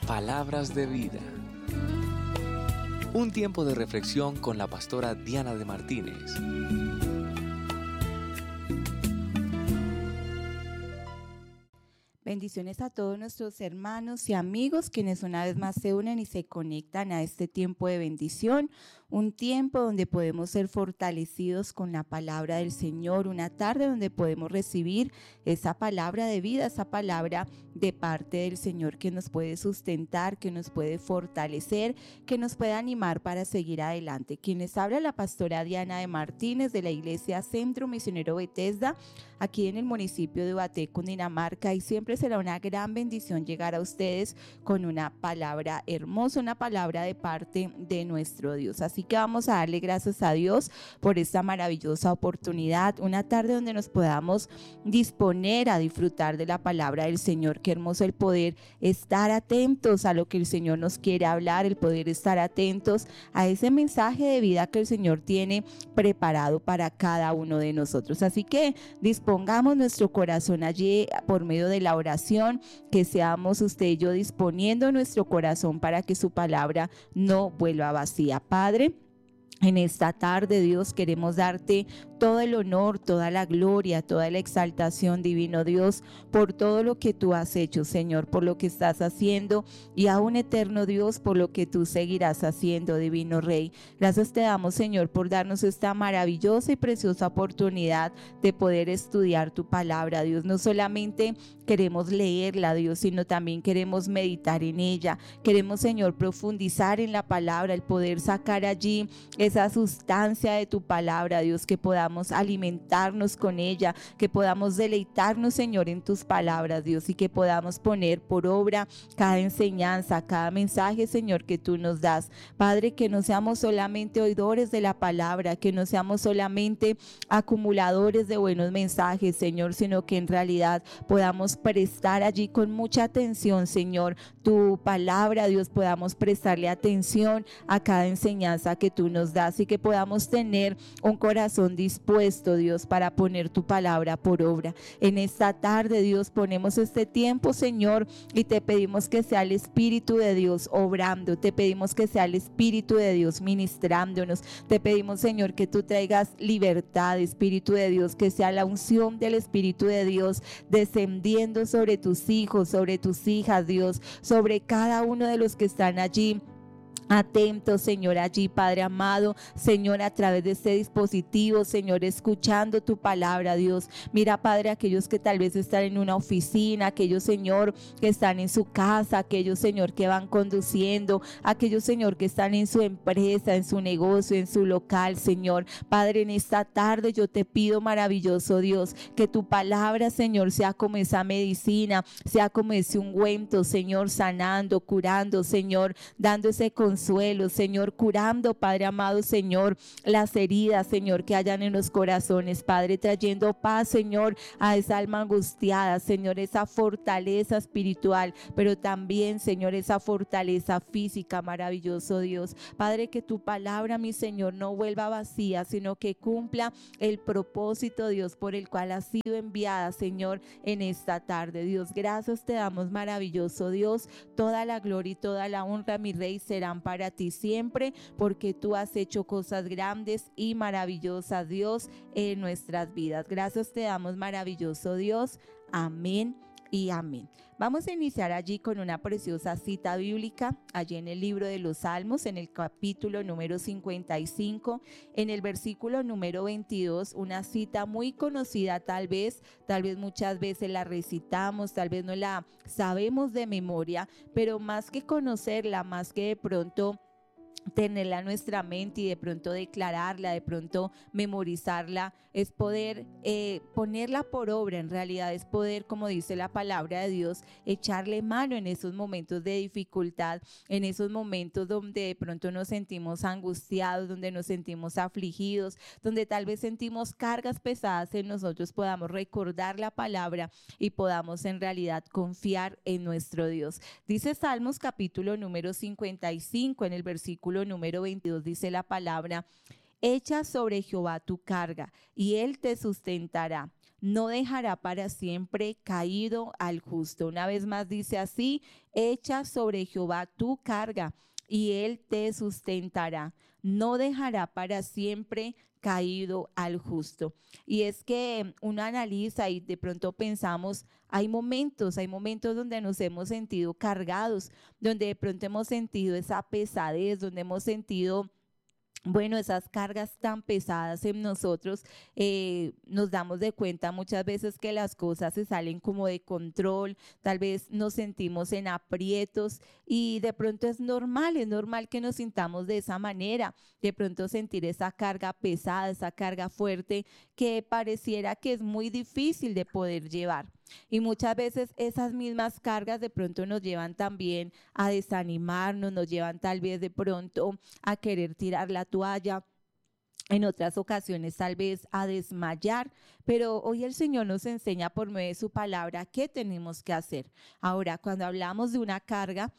Palabras de vida. Un tiempo de reflexión con la pastora Diana de Martínez. Bendiciones a todos nuestros hermanos y amigos quienes una vez más se unen y se conectan a este tiempo de bendición, un tiempo donde podemos ser fortalecidos con la palabra del Señor, una tarde donde podemos recibir esa palabra de vida, esa palabra de parte del Señor que nos puede sustentar, que nos puede fortalecer, que nos puede animar para seguir adelante. Quien les habla, la pastora Diana de Martínez de la Iglesia Centro Misionero Bethesda, aquí en el municipio de Ubaté, Cundinamarca, y siempre será una gran bendición llegar a ustedes con una palabra hermosa, una palabra de parte de nuestro Dios. Así que vamos a darle gracias a Dios por esta maravillosa oportunidad, una tarde donde nos podamos disponer a disfrutar de la palabra del Señor. Qué hermoso el poder estar atentos a lo que el Señor nos quiere hablar, el poder estar atentos a ese mensaje de vida que el Señor tiene preparado para cada uno de nosotros. Así que dispongamos nuestro corazón allí por medio de la oración, que seamos usted y yo disponiendo nuestro corazón para que su palabra no vuelva vacía. Padre, en esta tarde, Dios, queremos darte todo el honor, toda la gloria, toda la exaltación, divino Dios, por todo lo que tú has hecho, Señor, por lo que estás haciendo y aún, eterno Dios, por lo que tú seguirás haciendo, divino Rey. Gracias te damos, Señor, por darnos esta maravillosa y preciosa oportunidad de poder estudiar tu palabra, Dios. No solamente queremos leerla, Dios, sino también queremos meditar en ella. Queremos, Señor, profundizar en la palabra, el poder sacar allí esa sustancia de tu palabra, Dios, que podamos alimentarnos con ella, que podamos deleitarnos, Señor, en tus palabras, Dios, y que podamos poner por obra cada enseñanza, cada mensaje, Señor, que tú nos das. Padre, que no seamos solamente oidores de la palabra, que no seamos solamente acumuladores de buenos mensajes, Señor, sino que en realidad podamos prestar allí con mucha atención, Señor, tu palabra, Dios, podamos prestarle atención a cada enseñanza que tú nos das y que podamos tener un corazón dispuesto, Dios, para poner tu palabra por obra. En esta tarde, Dios, ponemos este tiempo, Señor, y te pedimos que sea el Espíritu de Dios obrando, te pedimos que sea el Espíritu de Dios ministrándonos, te pedimos, Señor, que tú traigas libertad, Espíritu de Dios, que sea la unción del Espíritu de Dios descendiendo sobre tus hijos, sobre tus hijas, Dios, sobre cada uno de los que están allí atentos, Señor, allí, Padre amado, Señor, a través de este dispositivo, Señor, escuchando tu palabra, Dios. Mira, Padre, aquellos que tal vez están en una oficina, aquellos, Señor, que están en su casa, aquellos, Señor, que van conduciendo, aquellos, Señor, que están en su empresa, en su negocio, en su local, Señor. Padre, en esta tarde yo te pido, maravilloso Dios, que tu palabra, Señor, sea como esa medicina, sea como ese ungüento, Señor, sanando, curando, Señor, dando ese consuelo, Señor, curando, Padre amado, Señor, las heridas, Señor, que hayan en los corazones, Padre, trayendo paz, Señor, a esa alma angustiada, Señor, esa fortaleza espiritual, pero también, Señor, esa fortaleza física, maravilloso Dios. Padre, que tu palabra, mi Señor, no vuelva vacía, sino que cumpla el propósito, Dios, por el cual ha sido enviada, Señor, en esta tarde. Dios, gracias te damos, maravilloso Dios. Toda la gloria y toda la honra, mi Rey, serán para ti siempre, porque tú has hecho cosas grandes y maravillosas, Dios, en nuestras vidas. Gracias te damos, maravilloso Dios. Amén y amén. Vamos a iniciar allí con una preciosa cita bíblica, allí en el libro de los Salmos, en el capítulo número 55, en el versículo número 22, una cita muy conocida tal vez muchas veces la recitamos, tal vez no la sabemos de memoria, pero más que conocerla, más que de pronto tenerla en nuestra mente y de pronto declararla, de pronto memorizarla, es poder ponerla por obra. En realidad es poder, como dice la palabra de Dios, echarle mano en esos momentos de dificultad, en esos momentos donde de pronto nos sentimos angustiados, donde nos sentimos afligidos, donde tal vez sentimos cargas pesadas en nosotros. Podamos recordar la palabra y podamos en realidad confiar en nuestro Dios. Dice Salmos capítulo número 55, en el versículo número 22, dice la palabra: echa sobre Jehová tu carga y él te sustentará. no dejará para siempre caído al justo. Una vez más dice así: echa sobre Jehová tu carga y él te sustentará. No dejará para siempre caído al justo. Y es que uno analiza y de pronto pensamos, hay momentos donde nos hemos sentido cargados, donde de pronto hemos sentido esa pesadez, donde hemos sentido esas cargas tan pesadas en nosotros. Nos damos de cuenta muchas veces que las cosas se salen como de control, tal vez nos sentimos en aprietos y de pronto es normal que nos sintamos de esa manera, de pronto sentir esa carga pesada, esa carga fuerte que pareciera que es muy difícil de poder llevar. Y muchas veces esas mismas cargas de pronto nos llevan también a desanimarnos, nos llevan tal vez de pronto a querer tirar la toalla. En otras ocasiones tal vez a desmayar, pero hoy el Señor nos enseña por medio de su palabra qué tenemos que hacer. Ahora, cuando hablamos de una carga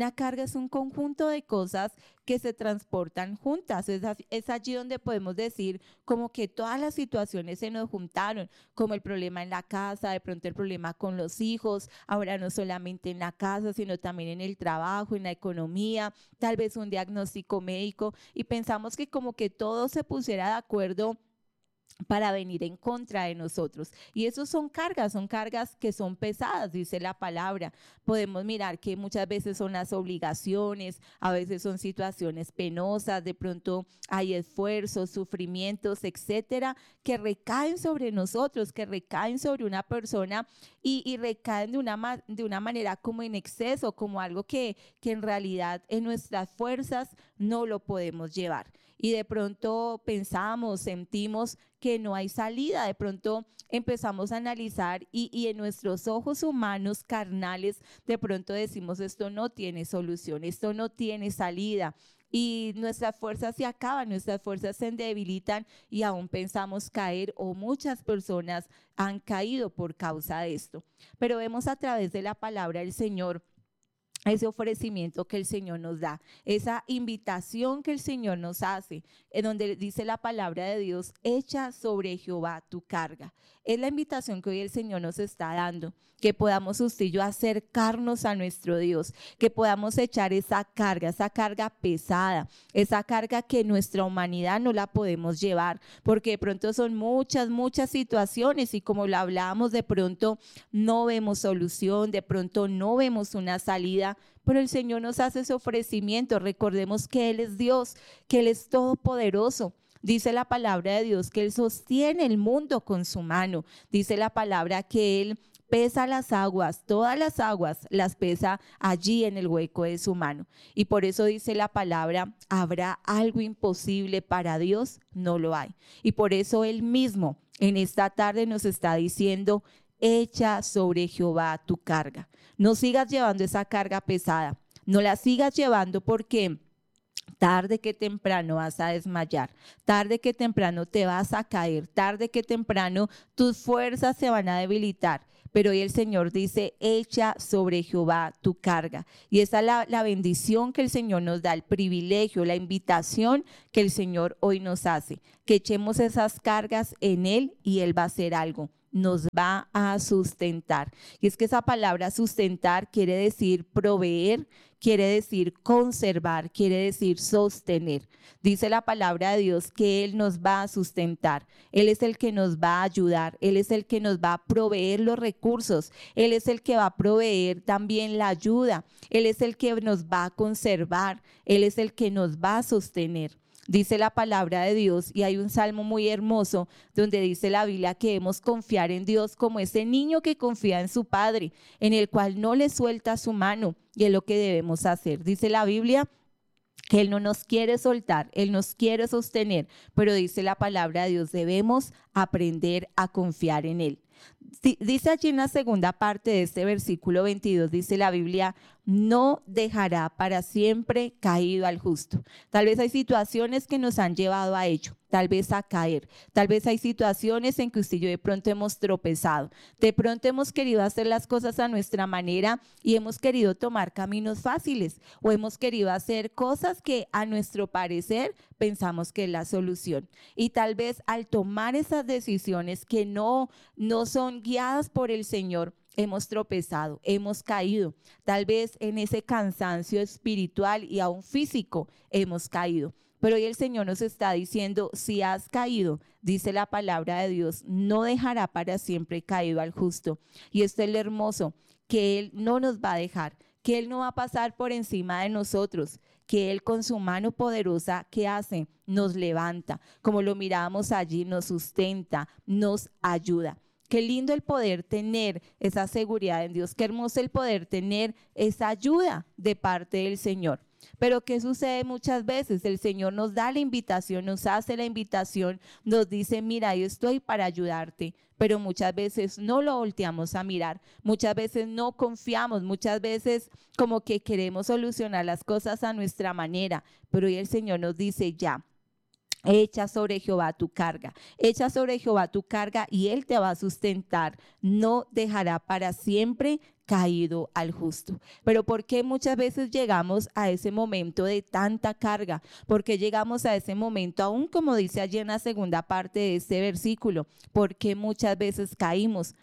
es un conjunto de cosas que se transportan juntas. Es allí donde podemos decir como que todas las situaciones se nos juntaron, como el problema en la casa, de pronto el problema con los hijos, ahora no solamente en la casa, sino también en el trabajo, en la economía, tal vez un diagnóstico médico, y pensamos que como que todo se pusiera de acuerdo para venir en contra de nosotros. Y eso son cargas que son pesadas, dice la palabra. Podemos mirar que muchas veces son las obligaciones, a veces son situaciones penosas, de pronto hay esfuerzos, sufrimientos, etcétera, que recaen sobre nosotros, que recaen sobre una persona y recaen de una manera como en exceso, como algo que en realidad en nuestras fuerzas no lo podemos llevar. Y de pronto pensamos, sentimos que no hay salida, de pronto empezamos a analizar y en nuestros ojos humanos carnales de pronto decimos: esto no tiene solución, esto no tiene salida. Y nuestras fuerzas se acaban, nuestras fuerzas se debilitan y aún pensamos caer, o muchas personas han caído por causa de esto. Pero vemos a través de la palabra del Señor ese ofrecimiento que el Señor nos da, esa invitación que el Señor nos hace, en donde dice la palabra de Dios: echa sobre Jehová tu carga. Es la invitación que hoy el Señor nos está dando, que podamos usted y yo acercarnos a nuestro Dios, que podamos echar esa carga pesada, esa carga que nuestra humanidad no la podemos llevar, porque de pronto son muchas situaciones y como lo hablábamos, de pronto no vemos solución, de pronto no vemos una salida, pero el Señor nos hace ese ofrecimiento. Recordemos que Él es Dios, que Él es todopoderoso. Dice la palabra de Dios que Él sostiene el mundo con su mano. Dice la palabra que Él pesa las aguas, todas las aguas las pesa allí en el hueco de su mano. Y por eso dice la palabra: ¿habrá algo imposible para Dios? No lo hay. Y por eso Él mismo en esta tarde nos está diciendo: echa sobre Jehová tu carga. No sigas llevando esa carga pesada, no la sigas llevando, porque tarde que temprano vas a desmayar, tarde que temprano te vas a caer, tarde que temprano tus fuerzas se van a debilitar. Pero hoy el Señor dice: echa sobre Jehová tu carga. Y esa es la bendición que el Señor nos da, el privilegio, la invitación que el Señor hoy nos hace, que echemos esas cargas en Él y Él va a hacer algo. Nos va a sustentar. Y es que esa palabra sustentar quiere decir proveer, quiere decir conservar, quiere decir sostener. Dice la palabra de Dios que Él nos va a sustentar. Él es el que nos va a ayudar. Él es el que nos va a proveer los recursos. Él es el que va a proveer también la ayuda. Él es el que nos va a conservar. Él es el que nos va a sostener. Dice la palabra de Dios, y hay un salmo muy hermoso donde dice la Biblia que debemos confiar en Dios como ese niño que confía en su padre, en el cual no le suelta su mano, y es lo que debemos hacer. Dice la Biblia que Él no nos quiere soltar, Él nos quiere sostener, pero dice la palabra de Dios, debemos aprender a confiar en Él. Dice allí en la segunda parte de este versículo 22, dice la Biblia: no dejará para siempre caído al justo. Tal vez hay situaciones que nos han llevado a ello, tal vez a caer. Tal vez hay situaciones en que usted y yo de pronto hemos tropezado. De pronto hemos querido hacer las cosas a nuestra manera y hemos querido tomar caminos fáciles o hemos querido hacer cosas que a nuestro parecer pensamos que es la solución. Y tal vez al tomar esas decisiones que no son guiadas por el Señor, hemos tropezado, hemos caído. Tal vez en ese cansancio espiritual y aún físico hemos caído. Pero hoy el Señor nos está diciendo, si has caído, dice la palabra de Dios, no dejará para siempre caído al justo. Y esto es lo hermoso, que Él no nos va a dejar, que Él no va a pasar por encima de nosotros, que Él con su mano poderosa, ¿qué hace? Nos levanta, como lo mirábamos allí, nos sustenta, nos ayuda. Qué lindo el poder tener esa seguridad en Dios, qué hermoso el poder tener esa ayuda de parte del Señor. Pero ¿qué sucede muchas veces? El Señor nos da la invitación, nos hace la invitación, nos dice, mira, yo estoy para ayudarte, pero muchas veces no lo volteamos a mirar, muchas veces no confiamos, muchas veces como que queremos solucionar las cosas a nuestra manera, pero hoy el Señor nos dice ya. Echa sobre Jehová tu carga, echa sobre Jehová tu carga y Él te va a sustentar, no dejará para siempre caído al justo. Pero ¿por qué muchas veces llegamos a ese momento de tanta carga? ¿Por qué llegamos a ese momento, aún como dice allí en la segunda parte de este versículo? ¿Por qué muchas veces caemos?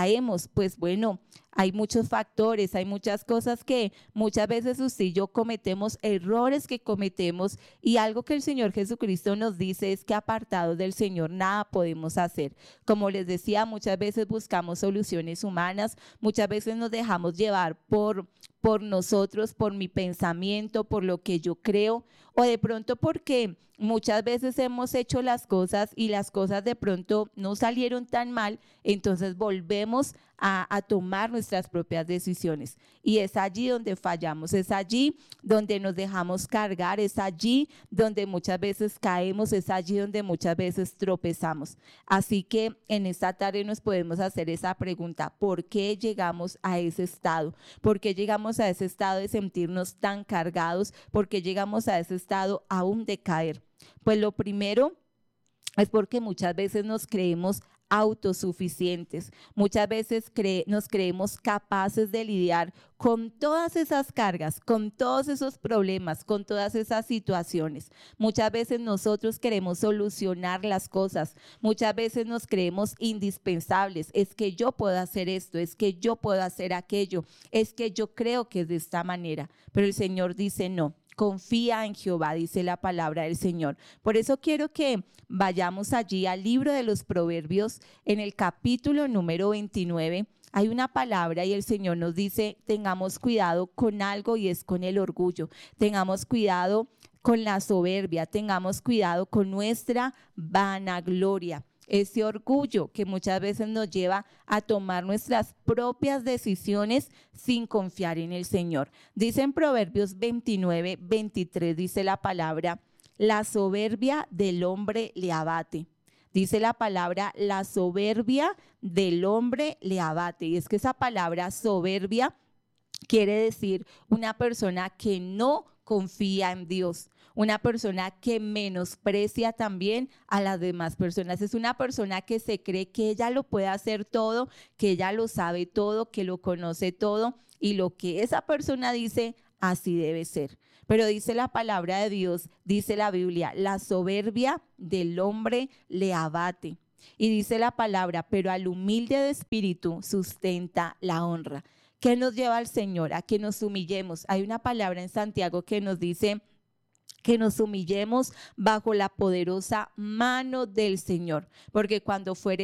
Pues bueno, hay muchos factores, hay muchas cosas que muchas veces usted y yo cometemos, errores que cometemos, y algo que el Señor Jesucristo nos dice es que apartados del Señor nada podemos hacer. Como les decía, muchas veces buscamos soluciones humanas, muchas veces nos dejamos llevar por nosotros, por mi pensamiento, por lo que yo creo, o de pronto porque muchas veces hemos hecho las cosas y las cosas de pronto no salieron tan mal, entonces volvemos a tomar nuestras propias decisiones. Y es allí donde fallamos, es allí donde nos dejamos cargar, es allí donde muchas veces caemos, es allí donde muchas veces tropezamos. Así que en esta tarde nos podemos hacer esa pregunta, ¿por qué llegamos a ese estado? ¿Por qué llegamos a ese estado de sentirnos tan cargados? ¿Por qué llegamos a ese estado aún de caer? Pues lo primero es porque muchas veces nos creemos autosuficientes, muchas veces nos creemos capaces de lidiar con todas esas cargas, con todos esos problemas, con todas esas situaciones. Muchas veces nosotros queremos solucionar las cosas, muchas veces nos creemos indispensables, es que yo puedo hacer esto, es que yo puedo hacer aquello, es que yo creo que es de esta manera, pero el Señor dice no. Confía en Jehová, dice la palabra del Señor. Por eso quiero que vayamos allí al libro de los Proverbios, en el capítulo número 29. Hay una palabra y el Señor nos dice, tengamos cuidado con algo y es con el orgullo. Tengamos cuidado con la soberbia, tengamos cuidado con nuestra vanagloria. Ese orgullo que muchas veces nos lleva a tomar nuestras propias decisiones sin confiar en el Señor. Dice en Proverbios 29, 23, dice la palabra, la soberbia del hombre le abate. Dice la palabra, la soberbia del hombre le abate. Y es que esa palabra soberbia quiere decir una persona que no confía en Dios, una persona que menosprecia también a las demás personas. Es una persona que se cree que ella lo puede hacer todo, que ella lo sabe todo, que lo conoce todo, y lo que esa persona dice, así debe ser. Pero dice la palabra de Dios, dice la Biblia, la soberbia del hombre le abate. Y dice la palabra, pero al humilde de espíritu sustenta la honra. ¿Qué nos lleva al Señor? A que nos humillemos. Hay una palabra en Santiago que nos dice que nos humillemos bajo la poderosa mano del Señor, porque cuando fuere